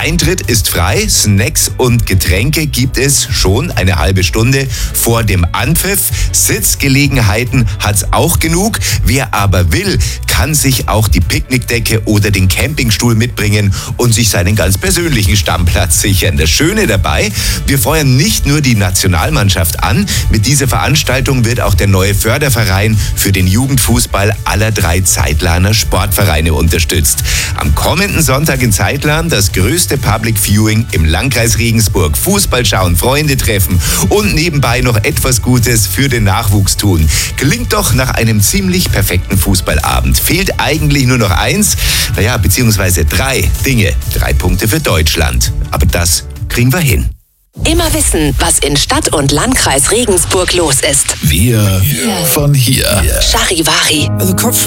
Eintritt ist frei, Snacks und Getränke gibt es schon eine halbe Stunde vor dem Anpfiff. Sitzgelegenheiten hat's auch genug. Wer aber will, kann sich auch die Picknickdecke oder den Campingstuhl mitbringen und sich seinen ganz persönlichen Stammplatz sichern. Das Schöne dabei, wir feuern nicht nur die Nationalmannschaft an. Mit dieser Veranstaltung wird auch der neue Förderverein für den Jugendfußball aller 3 Zeitlaner Sportvereine unterstützt. Am kommenden Sonntag in Zeitlan das größte Public Viewing im Landkreis Regensburg. Fußball schauen, Freunde treffen und nebenbei noch etwas Gutes für den Nachwuchs tun. Klingt doch nach einem ziemlich perfekten Fußballabend. Fehlt eigentlich nur noch eins, beziehungsweise 3 Dinge. 3 Punkte für Deutschland. Aber das kriegen wir hin. Immer wissen, was in Stadt und Landkreis Regensburg los ist. Wir von hier. Charivari.